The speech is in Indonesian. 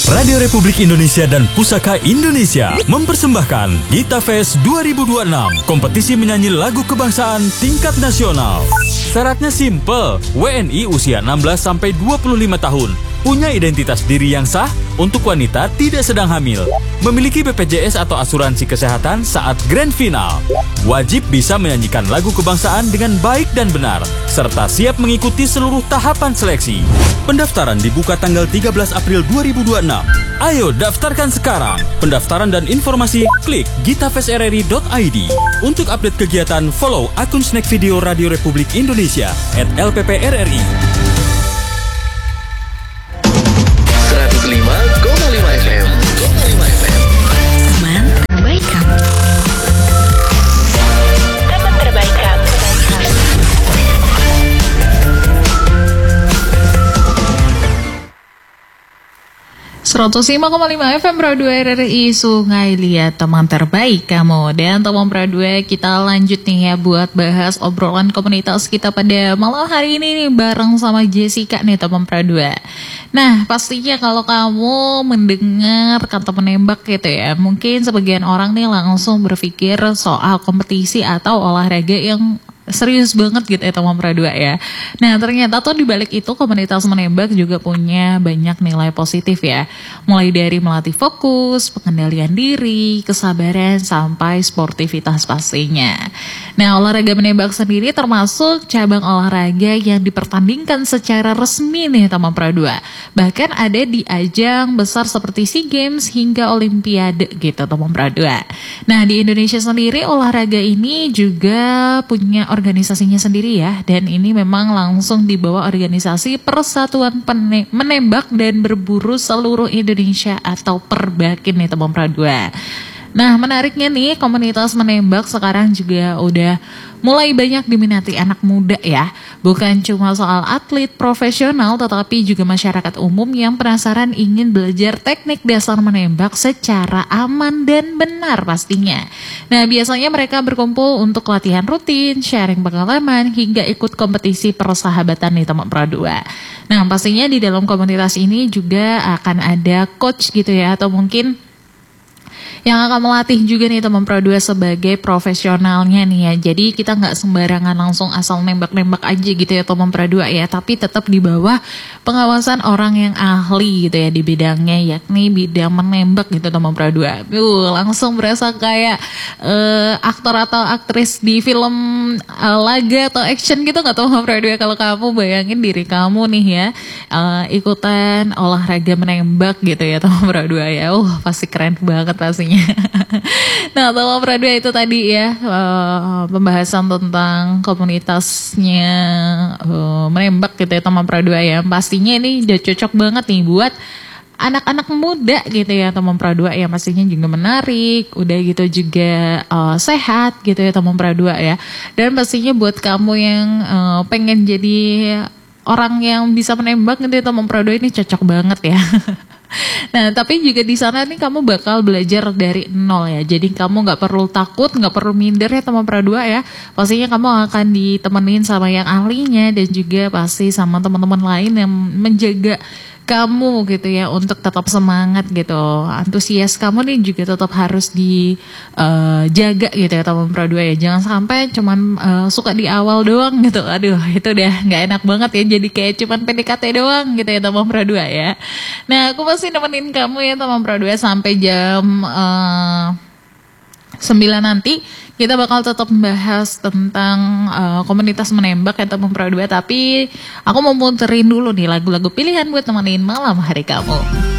Radio Republik Indonesia dan Pusaka Indonesia mempersembahkan Gita Fest 2026, kompetisi menyanyi lagu kebangsaan tingkat nasional. Syaratnya simple, WNI usia 16-25 tahun, punya identitas diri yang sah, untuk wanita tidak sedang hamil, memiliki BPJS atau asuransi kesehatan saat grand final, wajib bisa menyanyikan lagu kebangsaan dengan baik dan benar, serta siap mengikuti seluruh tahapan seleksi. Pendaftaran dibuka tanggal 13 April 2026. Ayo daftarkan sekarang. Pendaftaran dan informasi klik gitafestrri.id. Untuk update kegiatan, follow akun Snack Video Radio Republik Indonesia @LPPRRI. 105,5 FM. Teman terbaik kamu. Teman terbaik kamu. 105,5 FM Pro 2 RRI Sungai Liat, teman terbaik kamu. Dan teman Pro 2, kita lanjut nih ya buat bahas obrolan komunitas kita pada malam hari ini nih bareng sama Jessica nih teman Pro 2. Nah, pastinya kalau kamu mendengar kata menembak gitu ya, mungkin sebagian orang nih langsung berpikir soal kompetisi atau olahraga yang serius banget gitu ya teman Pradua ya. Nah ternyata tuh dibalik itu komunitas menembak juga punya banyak nilai positif ya. Mulai dari melatih fokus, pengendalian diri, kesabaran, sampai sportivitas pastinya. Nah olahraga menembak sendiri termasuk cabang olahraga yang dipertandingkan secara resmi nih teman Pradua. Bahkan ada di ajang besar seperti SEA Games hingga Olimpiade gitu teman Pradua. Nah di Indonesia sendiri olahraga ini juga punya organisasinya sendiri ya, dan ini memang langsung di bawah organisasi Persatuan Menembak dan Berburu Seluruh Indonesia atau Perbakin nih teman Pradua. Nah menariknya nih komunitas menembak sekarang juga udah mulai banyak diminati anak muda ya. Bukan cuma soal atlet profesional tetapi juga masyarakat umum yang penasaran ingin belajar teknik dasar menembak secara aman dan benar pastinya. Nah biasanya mereka berkumpul untuk latihan rutin, sharing pengalaman hingga ikut kompetisi persahabatan nih teman Pradua. Nah pastinya di dalam komunitas ini juga akan ada coach gitu ya, atau mungkin yang akan melatih juga nih teman Pro2 sebagai profesionalnya nih ya. Jadi kita nggak sembarangan langsung asal nembak-nembak aja gitu ya teman Pro2 ya, tapi tetap di bawah pengawasan orang yang ahli gitu ya di bidangnya, yakni bidang menembak gitu teman Pro2. Langsung berasa kayak aktor atau aktris di film laga atau action gitu nggak teman Pro2. Kalau kamu bayangin diri kamu nih ya ikutan olahraga menembak gitu ya teman Pro2 ya. Pasti keren banget pastinya. Nah teman Pradua itu tadi ya pembahasan tentang komunitasnya menembak gitu ya teman Pradua ya. Pastinya ini udah cocok banget nih buat anak-anak muda gitu ya teman Pradua ya. Pastinya juga menarik, udah gitu juga sehat gitu ya teman Pradua ya. Dan pastinya buat kamu yang pengen jadi orang yang bisa menembak gitu ya teman Pradua, ini cocok banget ya. Nah tapi juga di sana nih kamu bakal belajar dari nol ya. Jadi kamu nggak perlu takut, nggak perlu minder ya teman Pradua ya. Pastinya kamu akan ditemenin sama yang ahlinya dan juga pasti sama teman-teman lain yang menjaga kamu gitu ya untuk tetap semangat gitu. Antusias kamu nih juga tetap harus dijaga gitu ya teman Pradua ya. Jangan sampai cuman suka di awal doang gitu. Aduh itu udah nggak enak banget ya. Jadi kayak cuman PDKT doang gitu ya teman Pradua ya. Nah aku masih nemenin kamu ya teman Pradua sampai jam 9 nanti. Kita bakal tetap membahas tentang komunitas menembak ya teman Pradua. Tapi aku mau muterin dulu nih lagu-lagu pilihan buat temenin malam hari kamu.